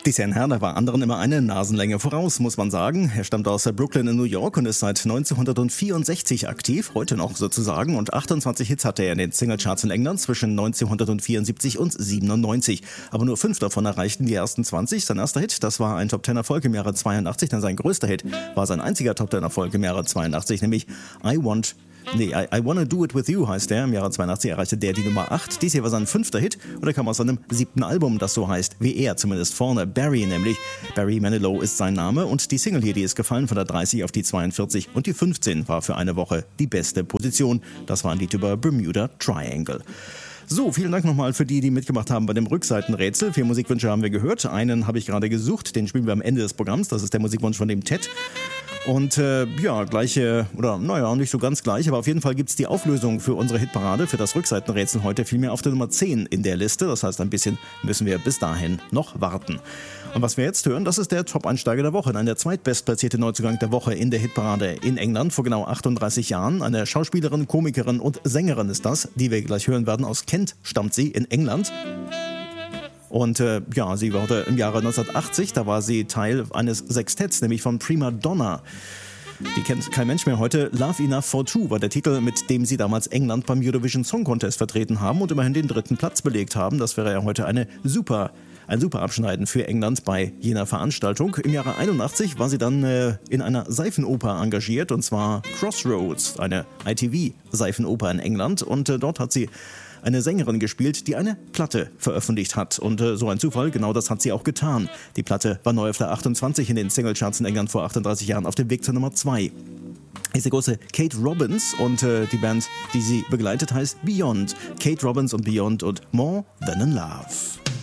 Die Sennheiser war anderen immer eine Nasenlänge voraus, muss man sagen. Er stammt aus Brooklyn in New York und ist seit 1964 aktiv, heute noch sozusagen. Und 28 Hits hatte er in den Singlecharts in England zwischen 1974 und 97. Aber nur 5 davon erreichten die ersten 20. Sein erster Hit, das war ein Top-10-Erfolg im Jahre 82, denn sein größter Hit war sein einziger Top-10-Erfolg im Jahre 82, nämlich I Wanna Do It With You heißt der. Im Jahre 82 erreichte der die Nummer 8. Dies hier war sein 5. Hit und er kam aus seinem 7. Album, das so heißt, wie er zumindest vorne. Barry nämlich. Barry Manilow ist sein Name und die Single hier, die ist gefallen von der 30 auf die 42 und die 15 war für eine Woche die beste Position. Das war ein Lied über Bermuda Triangle. So, vielen Dank nochmal für die mitgemacht haben bei dem Rückseitenrätsel. 4 Musikwünsche haben wir gehört. Einen habe ich gerade gesucht, den spielen wir am Ende des Programms. Das ist der Musikwunsch von dem Ted. Und gleiche, oder naja, nicht so ganz gleich, aber auf jeden Fall gibt es die Auflösung für unsere Hitparade, für das Rückseitenrätsel heute vielmehr auf der Nummer 10 in der Liste. Das heißt, ein bisschen müssen wir bis dahin noch warten. Und was wir jetzt hören, das ist der Top-Einsteiger der Woche, der zweitbestplatzierte Neuzugang der Woche in der Hitparade in England vor genau 38 Jahren. Eine Schauspielerin, Komikerin und Sängerin ist das, die wir gleich hören werden. Aus Kent stammt sie in England. Und sie war im Jahre 1980, da war sie Teil eines Sextetts, nämlich von Prima Donna. Die kennt kein Mensch mehr heute. Love Enough for Two war der Titel, mit dem sie damals England beim Eurovision Song Contest vertreten haben und immerhin den 3. Platz belegt haben. Das wäre ja heute ein super Abschneiden für England bei jener Veranstaltung. Im Jahre 81 war sie dann in einer Seifenoper engagiert, und zwar Crossroads, eine ITV-Seifenoper in England. Und dort hat sie eine Sängerin gespielt, die eine Platte veröffentlicht hat. Und so ein Zufall, genau das hat sie auch getan. Die Platte war neu auf der 28 in den Singlecharts in England vor 38 Jahren auf dem Weg zur Nummer 2. Ist die große Kate Robbins und die Band, die sie begleitet, heißt Beyond. Kate Robbins und Beyond und More Than in Love.